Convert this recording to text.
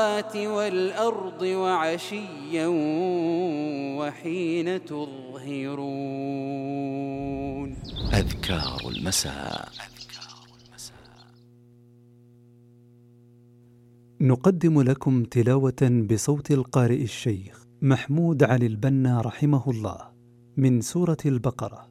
والأرض وعشيا وحين تظهرون. أذكار المساء. نقدم لكم تلاوة بصوت القارئ الشيخ محمود علي البنا رحمه الله من سورة البقرة